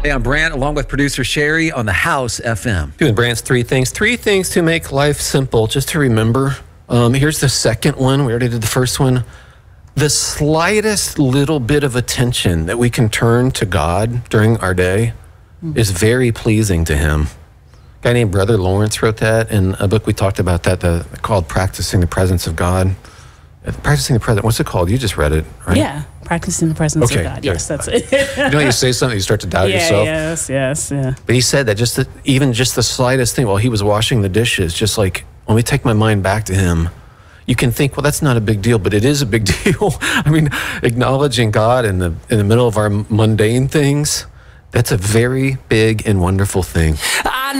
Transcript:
Hey, I'm Brant, along with producer Sherry on the House FM. Doing Brant's three things to make life simple, just to remember. Here's the second one. We already did the first one. The slightest little bit of attention that we can turn to God during our day is very pleasing to him. A guy named Brother Lawrence wrote that in a book we talked about that called Practicing the Presence of God. Practicing the Presence, what's it called? You just read it, right? Yeah, Practicing the Presence of God. Yes, that's it. You know, you say something, you start to doubt yourself. Yes. But he said that even just the slightest thing while he was washing the dishes, just like, when we take my mind back to him, you can think, well, that's not a big deal, but it is a big deal. I mean, acknowledging God in the middle of our mundane things, that's a very big and wonderful thing.